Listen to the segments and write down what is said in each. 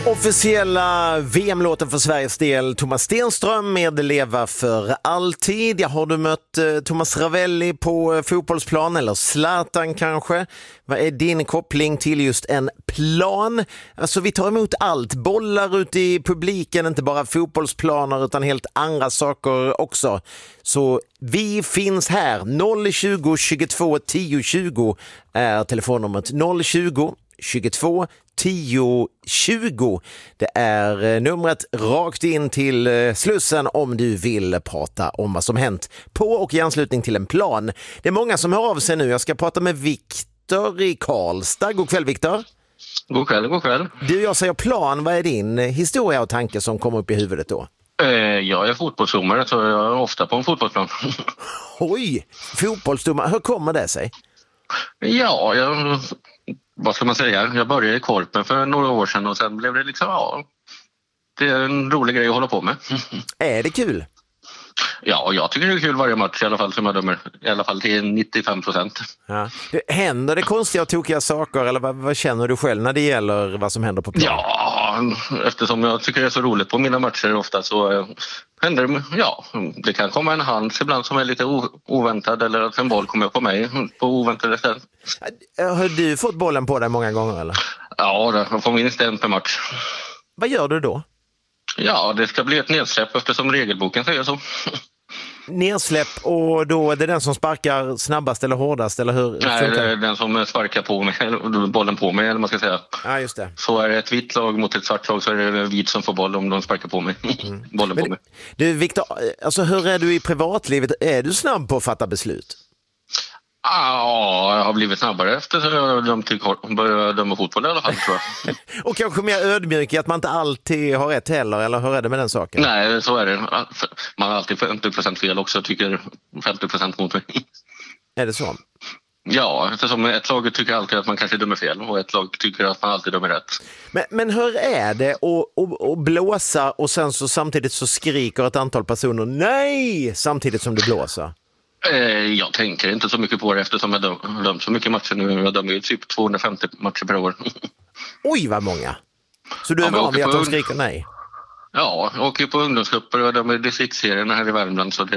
Officiella VM-låten för Sveriges del, Thomas Stenström med Leva för alltid. Har du mött Thomas Ravelli på fotbollsplan eller Zlatan kanske? Vad är din koppling till just en plan? Alltså vi tar emot allt, bollar ute i publiken, inte bara fotbollsplaner utan helt andra saker också. Så vi finns här, 020 22 10 20 är telefonnumret, 020 22 10 20. Det är numret rakt in till Slussen om du vill prata om vad som hänt på och i anslutning till en plan. Det är många som hör av sig nu. Jag ska prata med Viktor i Karlstad. God kväll, Viktor. God kväll, god kväll. Du, jag säger plan. Vad är din historia och tanke som kommer upp i huvudet då? Jag är fotbollsdomare så jag är ofta på en fotbollsplan. Oj, fotbollsdomare. Hur kommer det sig? Ja, vad ska man säga? Jag började i Korpen för några år sedan och sen blev det liksom, det är en rolig grej att hålla på med. Är det kul? Ja, jag tycker det är kul varje match i alla fall som jag dömer. I alla fall till 95%. Ja. Händer det konstiga och tokiga saker eller vad känner du själv när det gäller vad som händer på plan? Ja, eftersom jag tycker det är så roligt på mina matcher ofta så händer det, det kan komma en hand ibland som är lite oväntad eller att en boll kommer på mig på oväntade ställen. Har du fått bollen på dig många gånger eller? Ja, jag får minst en per match. Vad gör du då? Ja, det ska bli ett nedsläpp eftersom regelboken säger så. Nedsläpp och då är det den som sparkar snabbast eller hårdast eller hur? Nej, det är den som sparkar på mig, bollen på mig eller man ska säga. Ja, just det. Så är det ett vitt lag mot ett svart lag så är det vit som får boll om de sparkar på mig. Bollen på mig. Du Viktor, alltså hur är du i privatlivet? Är du snabb på att fatta beslut? Ja, jag har blivit snabbare efter att jag började döma fotboll i alla fall tror jag. Och kanske mer ödmjuk i att man inte alltid har rätt heller, eller hur är det med den saken? Nej, så är det. Man har alltid 50% fel också, tycker 50% mot mig. Är det så? Ja, eftersom ett lag tycker alltid att man kanske dömer fel och ett lag tycker att man alltid dömer rätt. Men hur är det att blåsa och sen så samtidigt så skriker ett antal personer nej samtidigt som du blåser? Jag tänker inte så mycket på det eftersom jag dömt så mycket matcher nu. Jag dömer ju typ 250 matcher per år. Oj, vad många! Så du är van vid att de skriker nej? Ja, jag åker på ungdomsgrupper och dömer distriktsserierna här i Värmland. Så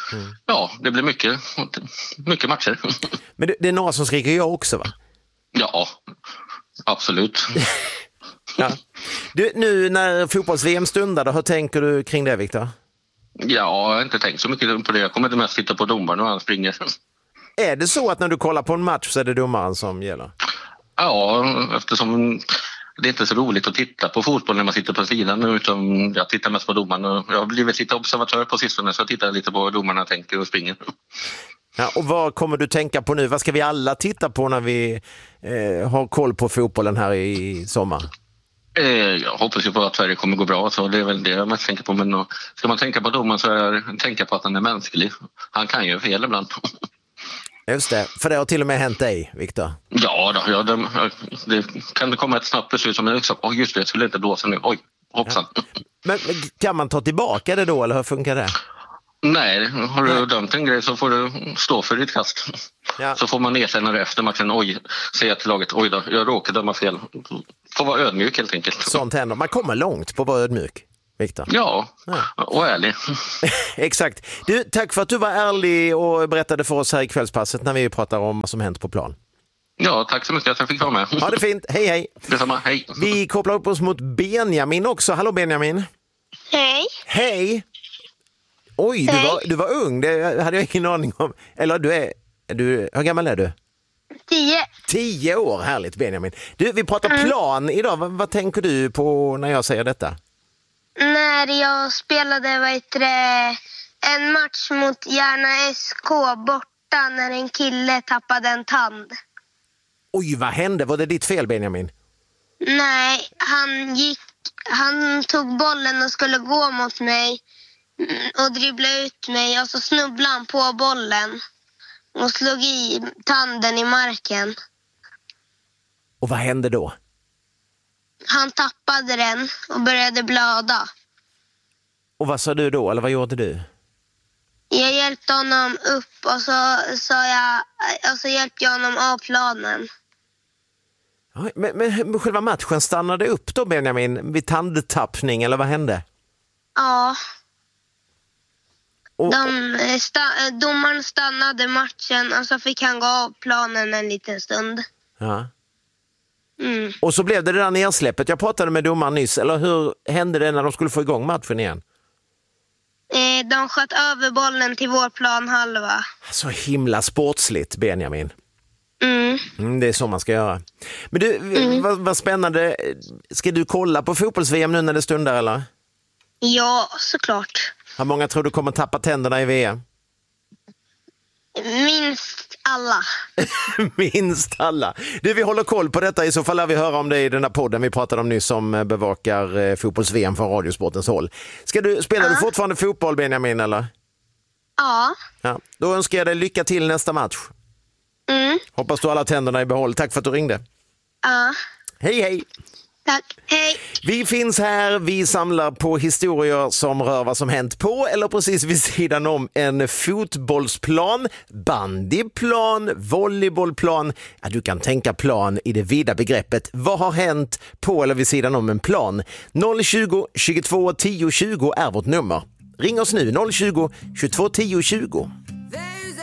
det blir mycket matcher. Men det är några som skriker jag också, va? Ja, absolut. Ja. Du, nu när fotbolls-VM stundar, hur tänker du kring det, Viktor? Ja, jag har inte tänkt så mycket på det. Jag kommer inte mest titta på domaren och han springer. Är det så att när du kollar på en match så är det domaren som gäller? Ja, eftersom det är inte så roligt att titta på fotboll när man sitter på sidan utan jag tittar mest på domaren. Och jag har blivit lite observatör på sistone så jag tittar lite på domarna tänker och springer. Ja, och vad kommer du tänka på nu? Vad ska vi alla titta på när vi har koll på fotbollen här i sommar? Jag hoppas ju på att Sverige kommer gå bra så det är väl det jag mest tänker på. Men ska man tänka på domaren så är det tänka på att han är mänsklig. Han kan ju fel ibland. Just det, för det har till och med hänt dig, Viktor. Ja, det kan komma ett snabbt beslut som är liksom, just det, jag skulle inte blåsa nu. Oj, hoppsan. Ja. Men kan man ta tillbaka det då eller hur funkar det? Nej, har du dömt en grej så får du stå för ditt kast. Ja. Så får man erkänna det efter matchen. Oj, säga till laget, oj då, jag råkade döma fel. Får vara ödmjuk helt enkelt. Sånt händer. Man kommer långt på att vara ödmjuk, Viktor. Ja, och ärlig. Exakt. Du, tack för att du var ärlig och berättade för oss här i kvällspasset när vi pratar om vad som hänt på plan. Ja, tack så mycket att jag fick vara med. Ha det fint. Hej, hej. Detsamma, hej. Vi kopplar upp oss mot Benjamin också. Hallå Benjamin. Hej. Hej. Oj, du var ung. Det hade jag ingen aning om. Eller hur gammal är du? 10. 10 år, härligt Benjamin. Du, vi pratar plan idag. Vad tänker du på när jag säger detta? När jag spelade en match mot Järna SK borta när en kille tappade en tand. Oj, vad hände? Var det ditt fel, Benjamin? Nej, han tog bollen och skulle gå mot mig och dribbla ut mig och så snubblade han på bollen och slog i tanden i marken. Och vad hände då? Han tappade den och började blöda. Och vad sa du då, eller vad gjorde du? Jag hjälpte honom upp och så hjälpte jag honom av planen. Men själva matchen stannade upp då, Benjamin, vid tandtappning, eller vad hände? Ja. Domaren stannade matchen och så fick han gå av planen en liten stund. Ja. Mm. Och så blev det där nedsläppet. Jag pratade med domaren nyss. Eller hur hände det när de skulle få igång matchen igen? De sköt över bollen till vår planhalva. Så himla sportsligt, Benjamin. Det är så man ska göra. Men du, vad spännande. Ska du kolla på fotbolls-VM nu när det stundar, eller? Ja, såklart. Hur många tror du kommer tappa tänderna i VM? Minst alla. Minst alla. Du, vi håller koll på detta. I så fall lär vi höra om det i den här podden vi pratade om nyss, som bevakar fotbolls-VM från Radiosportens håll. Spelar du fortfarande fotboll, Benjamin, eller? Ja. Då önskar jag dig lycka till nästa match. Hoppas du har alla tänderna i behåll. Tack för att du ringde. Ja. Hej, hej. Tack, hej. Vi finns här, vi samlar på historier som rör vad som hänt på eller precis vid sidan om en fotbollsplan, bandyplan, volleybollplan. Ja, du kan tänka plan i det vida begreppet. Vad har hänt på eller vid sidan om en plan? 020 22 10 20 är vårt nummer. Ring oss nu, 020 22 10 20.